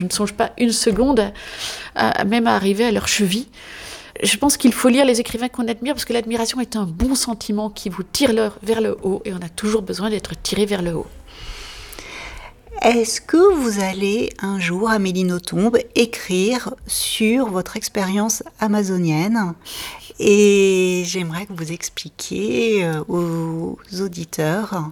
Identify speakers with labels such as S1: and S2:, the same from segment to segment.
S1: Je ne songe pas une seconde même à arriver à leur cheville. Je pense qu'il faut lire les écrivains qu'on admire parce que l'admiration est un bon sentiment qui vous tire vers le haut et on a toujours besoin d'être tiré vers le haut.
S2: Est-ce que vous allez un jour, Amélie Nothomb, écrire sur votre expérience amazonienne ? Et j'aimerais que vous expliquiez aux auditeurs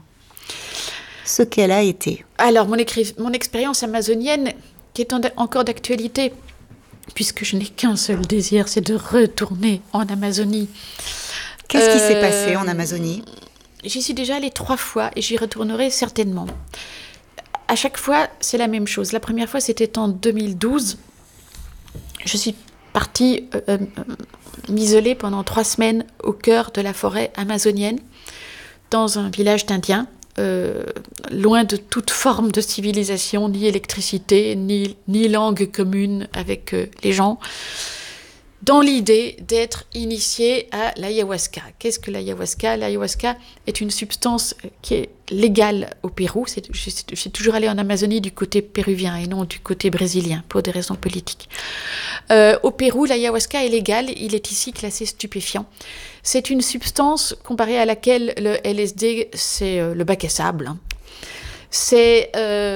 S2: ce qu'elle a été.
S1: Alors, mon expérience amazonienne, qui est encore d'actualité, puisque je n'ai qu'un seul désir, c'est de retourner en Amazonie.
S2: Qu'est-ce qui s'est passé en Amazonie ?
S1: J'y suis déjà allée 3 fois et j'y retournerai certainement. À chaque fois, c'est la même chose. La première fois, c'était en 2012. Je suis partie m'isoler pendant 3 semaines au cœur de la forêt amazonienne, dans un village d'Indiens, loin de toute forme de civilisation, ni électricité, ni langue commune avec les gens, dans l'idée d'être initié à l'ayahuasca. Qu'est-ce que l'ayahuasca ? L'ayahuasca est une substance qui est légale au Pérou. Je suis toujours allée en Amazonie du côté péruvien et non du côté brésilien, pour des raisons politiques. Au Pérou, l'ayahuasca est légal, il est ici classé stupéfiant. C'est une substance comparée à laquelle le LSD, c'est le bac à sable. C'est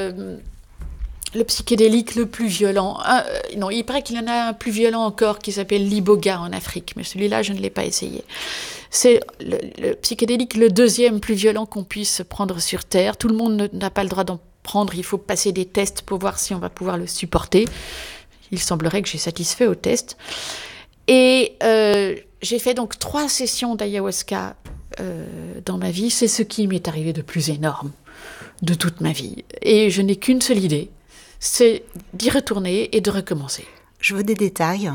S1: le psychédélique le plus violent. Non, il paraît qu'il y en a un plus violent encore qui s'appelle l'iboga en Afrique, mais celui-là, je ne l'ai pas essayé. C'est le psychédélique le 2e plus violent qu'on puisse prendre sur Terre. Tout le monde n'a pas le droit d'en prendre. Il faut passer des tests pour voir si on va pouvoir le supporter. Il semblerait que j'ai satisfait aux tests. Et j'ai fait donc 3 sessions d'ayahuasca dans ma vie. C'est ce qui m'est arrivé de plus énorme de toute ma vie. Et je n'ai qu'une seule idée, c'est d'y retourner et de recommencer.
S2: Je veux des détails.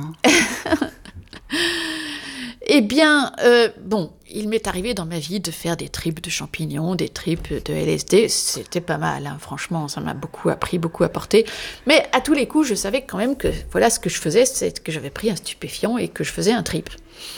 S1: Eh bien, il m'est arrivé dans ma vie de faire des tripes de champignons, des tripes de LSD. C'était pas mal, hein, franchement, ça m'a beaucoup appris, beaucoup apporté. Mais à tous les coups, je savais quand même que voilà ce que je faisais, c'est que j'avais pris un stupéfiant et que je faisais un trip.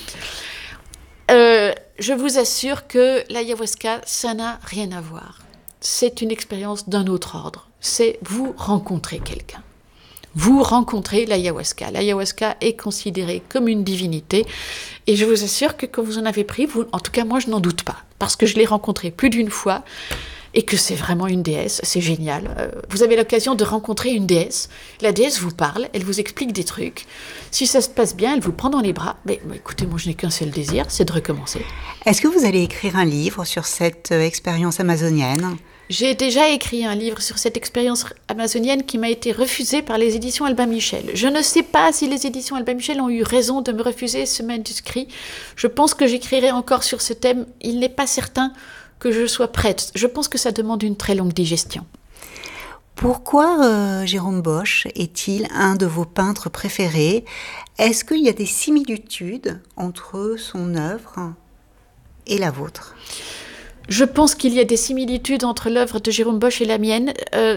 S1: Je vous assure que l'ayahuasca, ça n'a rien à voir. C'est une expérience d'un autre ordre. C'est vous rencontrer quelqu'un. Vous rencontrez l'ayahuasca. L'ayahuasca est considérée comme une divinité. Et je vous assure que quand vous en avez pris, en tout cas moi je n'en doute pas. Parce que je l'ai rencontrée plus d'une fois et que c'est vraiment une déesse. C'est génial. Vous avez l'occasion de rencontrer une déesse. La déesse vous parle, elle vous explique des trucs. Si ça se passe bien, elle vous prend dans les bras. Mais écoutez, moi je n'ai qu'un seul désir, c'est de recommencer.
S2: Est-ce que vous allez écrire un livre sur cette expérience amazonienne ?
S1: J'ai déjà écrit un livre sur cette expérience amazonienne qui m'a été refusé par les éditions Albin Michel. Je ne sais pas si les éditions Albin Michel ont eu raison de me refuser ce manuscrit. Je pense que j'écrirai encore sur ce thème. Il n'est pas certain que je sois prête. Je pense que ça demande une très longue digestion.
S2: Pourquoi Jérôme Bosch est-il un de vos peintres préférés ? Est-ce qu'il y a des similitudes entre son œuvre et la vôtre ?
S1: Je pense qu'il y a des similitudes entre l'œuvre de Jérôme Bosch et la mienne.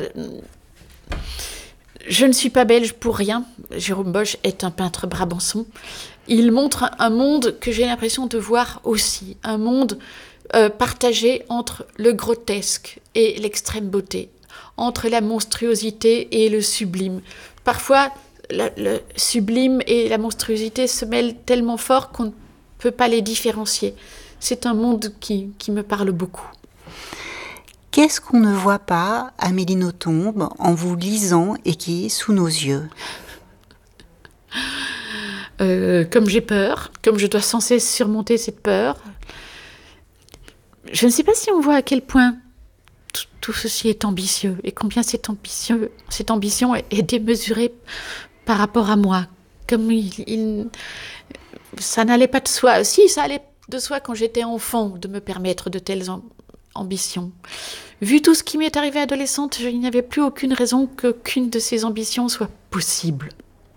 S1: Je ne suis pas belge pour rien. Jérôme Bosch est un peintre brabançon. Il montre un monde que j'ai l'impression de voir aussi. Un monde partagé entre le grotesque et l'extrême beauté. Entre la monstruosité et le sublime. Parfois, le sublime et la monstruosité se mêlent tellement fort qu'on ne peut pas les différencier. C'est un monde qui me parle beaucoup.
S2: Qu'est-ce qu'on ne voit pas, Amélie Nothomb, en vous lisant et qui est sous nos yeux ?
S1: Comme j'ai peur, comme je dois sans cesse surmonter cette peur. Je ne sais pas si on voit à quel point tout ceci est ambitieux et combien cette ambition est démesurée par rapport à moi. Comme ça n'allait pas de soi. Si, ça allait de soi quand j'étais enfant de me permettre de telles ambitions. Vu tout ce qui m'est arrivé adolescente, il n'y avait plus aucune raison qu'aucune de ces ambitions soit possible.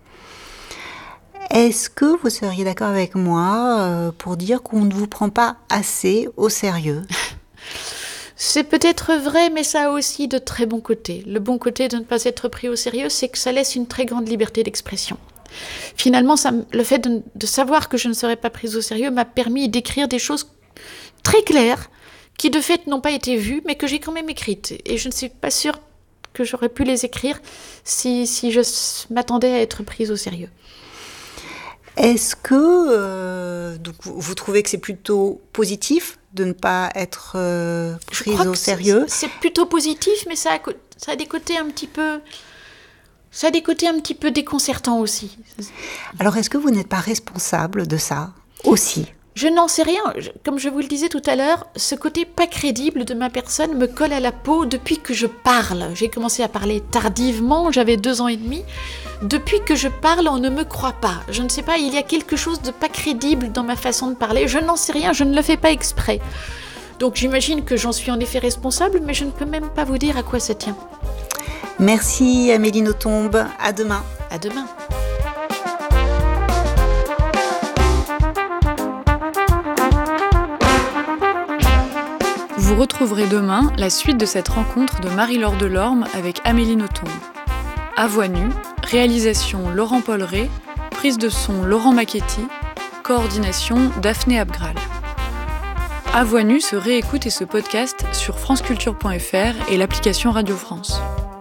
S2: Est-ce que vous seriez d'accord avec moi pour dire qu'on ne vous prend pas assez au sérieux ?
S1: C'est peut-être vrai, mais ça a aussi de très bons côtés. Le bon côté de ne pas être pris au sérieux, c'est que ça laisse une très grande liberté d'expression. Finalement, le fait de savoir que je ne serais pas prise au sérieux m'a permis d'écrire des choses très claires qui de fait n'ont pas été vues, mais que j'ai quand même écrites. Et je ne suis pas sûre que j'aurais pu les écrire si je m'attendais à être prise au sérieux.
S2: Est-ce que donc vous trouvez que c'est plutôt positif de ne pas être prise au sérieux ?
S1: C'est plutôt positif, mais ça a des côtés un petit peu... Ça a des côtés un petit peu déconcertants aussi.
S2: Alors, est-ce que vous n'êtes pas responsable de ça aussi ?
S1: Je n'en sais rien. Comme je vous le disais tout à l'heure, ce côté pas crédible de ma personne me colle à la peau depuis que je parle. J'ai commencé à parler tardivement, j'avais 2 ans et demi. Depuis que je parle, on ne me croit pas. Je ne sais pas, il y a quelque chose de pas crédible dans ma façon de parler. Je n'en sais rien, je ne le fais pas exprès. Donc j'imagine que j'en suis en effet responsable, mais je ne peux même pas vous dire à quoi ça tient.
S2: Merci Amélie Nothomb, à demain.
S1: À demain.
S3: Vous retrouverez demain la suite de cette rencontre de Marie-Laure Delorme avec Amélie Nothomb. À voix nue, réalisation Laurent Polleret, prise de son Laurent Macchetti, coordination Daphné Abgral. À voix nue se réécoute et se podcast sur franceculture.fr et l'application Radio France.